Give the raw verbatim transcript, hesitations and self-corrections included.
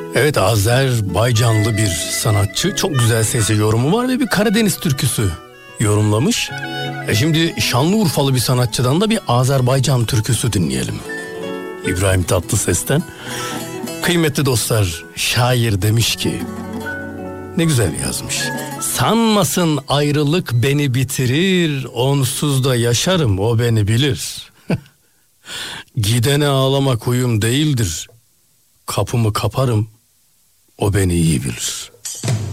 Evet, Azerbaycanlı bir sanatçı, çok güzel sesi yorumu var ve bir Karadeniz türküsü yorumlamış. E şimdi Şanlıurfalı bir sanatçıdan da bir Azerbaycan türküsü dinleyelim. İbrahim Tatlıses'ten. Kıymetli dostlar, şair demiş ki, ne güzel yazmış. Sanmasın ayrılık beni bitirir, onsuz da yaşarım o beni bilir. Gidene ağlamak huyum değildir, kapımı kaparım o beni iyi bilir.